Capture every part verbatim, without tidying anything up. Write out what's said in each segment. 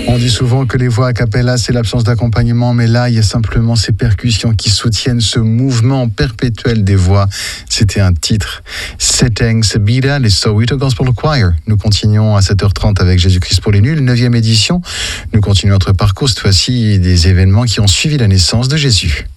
On dit souvent que les voix a cappella, c'est l'absence d'accompagnement, mais là, il y a simplement ces percussions qui soutiennent ce mouvement perpétuel des voix. C'était un titre. Seteng Sebida, les Soweto Gospel Choir. Nous continuons à sept heures trente avec Jésus-Christ pour les nuls, neuvième édition. Nous continuons notre parcours, cette fois-ci, des événements qui ont suivi la naissance de Jésus.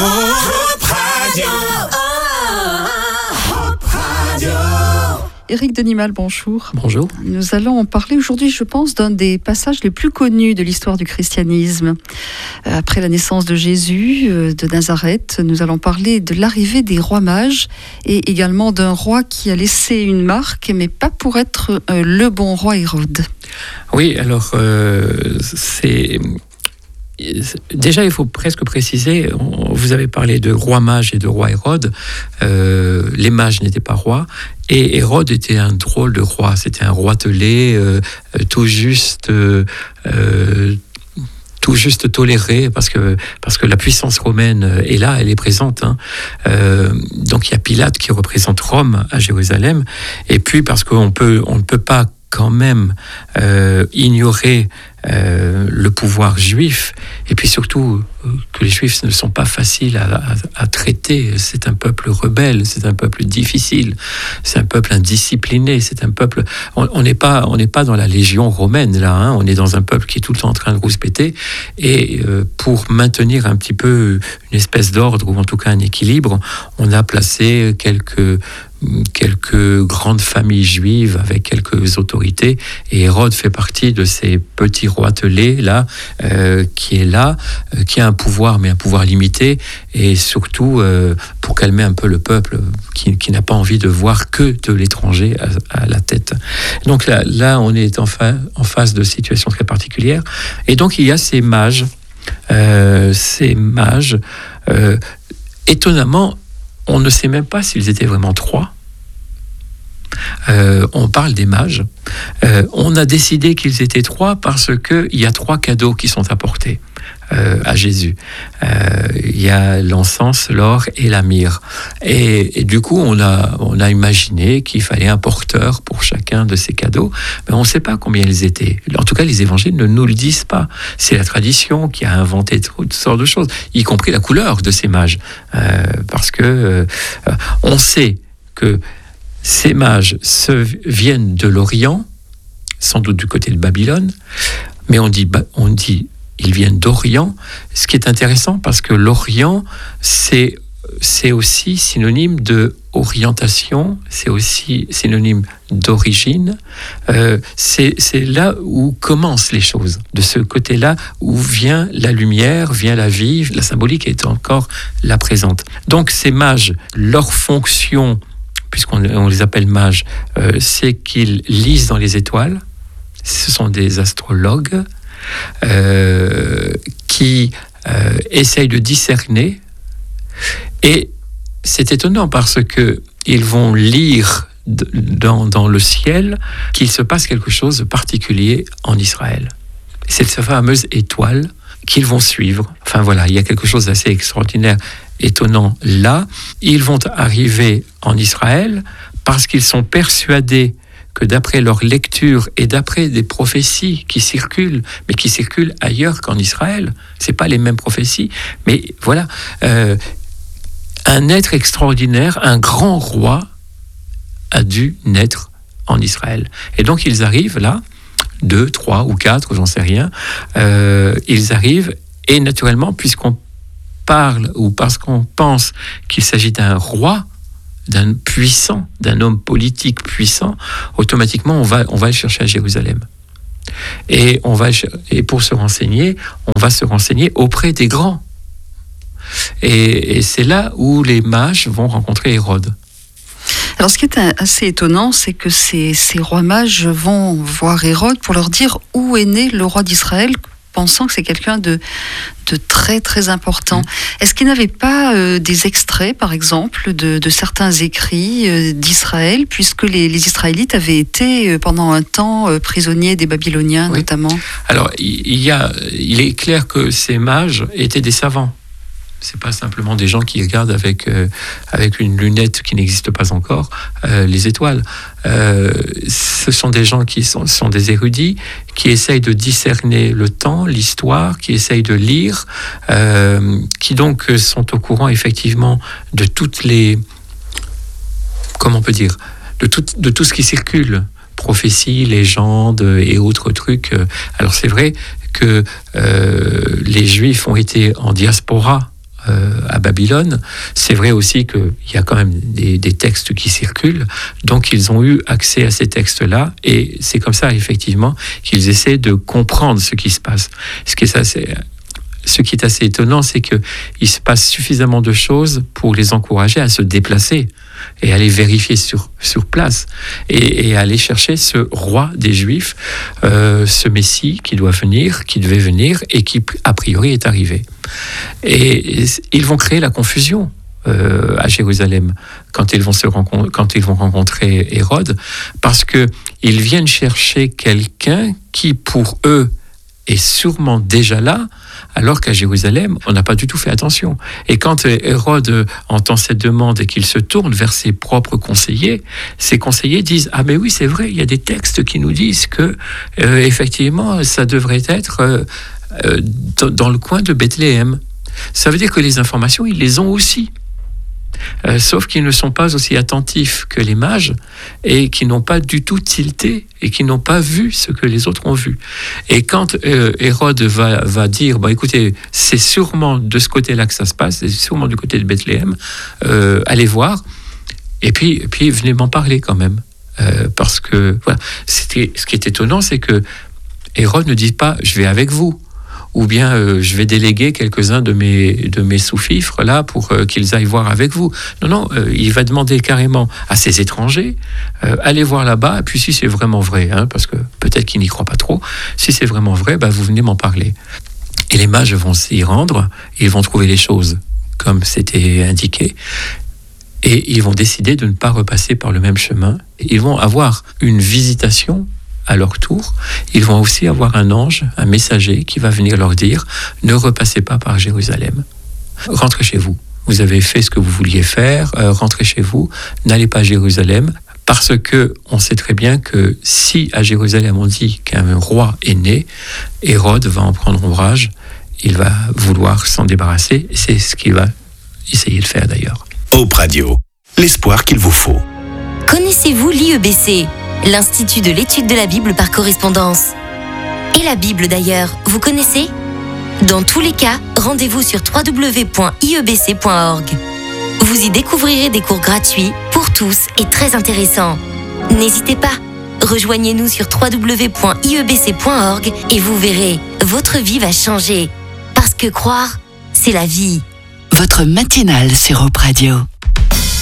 Éric Denimal, bonjour. Bonjour. Nous allons parler aujourd'hui, je pense, d'un des passages les plus connus de l'histoire du christianisme. Après la naissance de Jésus de Nazareth, nous allons parler de l'arrivée des rois mages et également d'un roi qui a laissé une marque, mais pas pour être le bon roi Hérode. Oui, alors euh, c'est... Déjà, il faut presque préciser, vous avez parlé de roi mage et de roi Hérode. Euh, les mages n'étaient pas rois et Hérode était un drôle de roi. C'était un roitelet euh, tout juste, euh, tout juste toléré parce que parce que la puissance romaine est là, elle est présente. Hein. Euh, donc il y a Pilate qui représente Rome à Jérusalem, et puis parce qu'on peut on ne peut pas quand même euh, ignorer euh, le pouvoir juif, et puis surtout euh, que les juifs ne sont pas faciles à, à, à traiter. C'est un peuple rebelle, c'est un peuple difficile, c'est un peuple indiscipliné, c'est un peuple... On n'est pas, on n'est pas dans la légion romaine, là, hein, on est dans un peuple qui est tout le temps en train de rouspéter, et euh, pour maintenir un petit peu une espèce d'ordre, ou en tout cas un équilibre, on a placé quelques... quelques grandes familles juives avec quelques autorités, et Hérode fait partie de ces petits roitelets là, euh, qui est là, euh, qui a un pouvoir, mais un pouvoir limité, et surtout euh, pour calmer un peu le peuple qui, qui n'a pas envie de voir que de l'étranger à, à la tête. Donc là, là on est en, fa- en face de situations très particulières, et donc il y a ces mages, euh, ces mages, euh, étonnamment, on ne sait même pas s'ils étaient vraiment trois. Euh, on parle des mages. Euh, on a décidé qu'ils étaient trois parce qu'il y a trois cadeaux qui sont apportés euh, à Jésus. Euh, il y a l'encens, l'or et la myrrhe. Et, et du coup, on a, on a imaginé qu'il fallait un porteur pour chacun de ces cadeaux. Mais on ne sait pas combien ils étaient. En tout cas, les évangiles ne nous le disent pas. C'est la tradition qui a inventé toutes sortes de choses, y compris la couleur de ces mages. Euh, parce que euh, on sait que ces mages se, viennent de l'Orient, sans doute du côté de Babylone, mais on dit, on dit ils viennent d'Orient, ce qui est intéressant parce que l'Orient, c'est, c'est aussi synonyme de orientation, c'est aussi synonyme d'origine, euh, c'est, c'est là où commencent les choses, de ce côté-là où vient la lumière, vient la vie, la symbolique est encore là présente. Donc ces mages, leur fonction, puisqu'on on les appelle mages, euh, c'est qu'ils lisent dans les étoiles. Ce sont des astrologues euh, qui euh, essayent de discerner. Et c'est étonnant parce qu'ils vont lire d- dans, dans le ciel qu'il se passe quelque chose de particulier en Israël. C'est cette fameuse étoile qu'ils vont suivre. Enfin voilà, il y a quelque chose d'assez extraordinaire, étonnant là. Ils vont arriver en Israël parce qu'ils sont persuadés que d'après leur lecture et d'après des prophéties qui circulent, mais qui circulent ailleurs qu'en Israël, c'est pas les mêmes prophéties, mais voilà, euh, un être extraordinaire, un grand roi a dû naître en Israël. Et donc ils arrivent là, deux, trois ou quatre, j'en sais rien, euh, ils arrivent, et naturellement, puisqu'on parle ou parce qu'on pense qu'il s'agit d'un roi, d'un puissant, d'un homme politique puissant, automatiquement on va, on va le chercher à Jérusalem. Et, on va, et pour se renseigner, on va se renseigner auprès des grands. Et, et c'est là où les mages vont rencontrer Hérode. Alors ce qui est assez étonnant, c'est que ces, ces rois mages vont voir Hérode pour leur dire où est né le roi d'Israël, pensant que c'est quelqu'un de, de très très important. Mmh. Est-ce qu'il n'avait pas euh, des extraits, par exemple, de, de certains écrits euh, d'Israël, puisque les, les Israélites avaient été euh, pendant un temps euh, prisonniers des Babyloniens, oui. Notamment? Alors, il, y a, il est clair que ces mages étaient des savants. C'est pas simplement des gens qui regardent avec, euh, avec une lunette qui n'existe pas encore euh, les étoiles. Euh, ce sont des gens qui sont, sont des érudits, qui essayent de discerner le temps, l'histoire, qui essayent de lire, euh, qui donc sont au courant effectivement de toutes les... Comment on peut dire ? De tout, de tout ce qui circule, prophéties, légendes et autres trucs. Alors c'est vrai que euh, les Juifs ont été en diaspora euh, à Babylone. C'est vrai aussi qu'il y a quand même des, des textes qui circulent, donc ils ont eu accès à ces textes-là, et c'est comme ça effectivement qu'ils essaient de comprendre ce qui se passe. Ce qui est assez, ce qui est assez étonnant, c'est qu'il se passe suffisamment de choses pour les encourager à se déplacer et aller vérifier sur, sur place, et, et aller chercher ce roi des Juifs, euh, ce Messie qui doit venir, qui devait venir, et qui, a priori, est arrivé. Et, et ils vont créer la confusion euh, à Jérusalem quand ils vont se rencontrer, quand ils vont rencontrer Hérode, parce qu'ils viennent chercher quelqu'un qui, pour eux, est sûrement déjà là, alors qu'à Jérusalem, on n'a pas du tout fait attention. Et quand Hérode entend cette demande et qu'il se tourne vers ses propres conseillers, ses conseillers disent « Ah mais oui, c'est vrai, il y a des textes qui nous disent que, euh, effectivement, ça devrait être euh, euh, dans le coin de Bethléem. » Ça veut dire que les informations, ils les ont aussi. Euh, sauf qu'ils ne sont pas aussi attentifs que les mages, et qui n'ont pas du tout tilté, et qui n'ont pas vu ce que les autres ont vu. Et quand euh, Hérode va, va dire, bah, écoutez, c'est sûrement de ce côté-là que ça se passe, c'est sûrement du côté de Bethléem, euh, allez voir, et puis, et puis venez m'en parler quand même. Euh, parce que, voilà, c'était, ce qui est étonnant, c'est que Hérode ne dit pas, je vais avec vous, ou bien euh, je vais déléguer quelques-uns de mes, de mes sous-fifres là pour euh, qu'ils aillent voir avec vous. Non, non, euh, il va demander carrément à ces étrangers, euh, allez voir là-bas, et puis si c'est vraiment vrai, hein, parce que peut-être qu'ils n'y croient pas trop, si c'est vraiment vrai, bah, vous venez m'en parler. Et les mages vont s'y rendre, ils vont trouver les choses comme c'était indiqué, et ils vont décider de ne pas repasser par le même chemin. Ils vont avoir une visitation à leur tour. Ils vont aussi avoir un ange, un messager qui va venir leur dire « Ne repassez pas par Jérusalem. Rentrez chez vous. Vous avez fait ce que vous vouliez faire. Euh, rentrez chez vous. N'allez pas à Jérusalem. » Parce que on sait très bien que si à Jérusalem on dit qu'un roi est né, Hérode va en prendre ombrage. Il va vouloir s'en débarrasser. C'est ce qu'il va essayer de faire d'ailleurs. Hope Radio, l'espoir qu'il vous faut. Connaissez-vous l'I E B C, l'Institut de l'étude de la Bible par correspondance? Et la Bible d'ailleurs, vous connaissez? Dans tous les cas, rendez-vous sur w w w point i e b c point org. Vous y découvrirez des cours gratuits pour tous et très intéressants. N'hésitez pas, rejoignez-nous sur w w w point i e b c point org et vous verrez, votre vie va changer. Parce que croire, c'est la vie. Votre matinale sur Hope Radio.